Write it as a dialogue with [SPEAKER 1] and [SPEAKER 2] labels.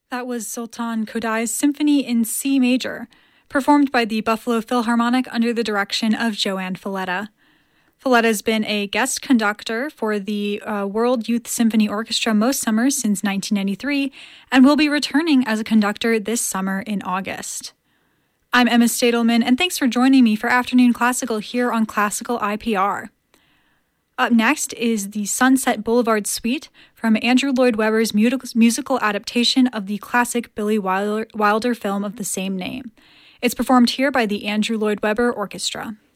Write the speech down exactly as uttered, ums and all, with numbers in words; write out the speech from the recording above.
[SPEAKER 1] That was Sultan Kodai's Symphony in C Major, performed by the Buffalo Philharmonic under the direction of Joanne Falletta. Falletta has been a guest conductor for the uh, World Youth Symphony Orchestra most summers since nineteen ninety-three and will be returning as a conductor this summer in August. I'm Emma Stadelman, and thanks for joining me for Afternoon Classical here on Classical I P R. Up next is the Sunset Boulevard Suite from Andrew Lloyd Webber's musical adaptation of the classic Billy Wilder, Wilder film of the same name. It's performed here by the Andrew Lloyd Webber Orchestra.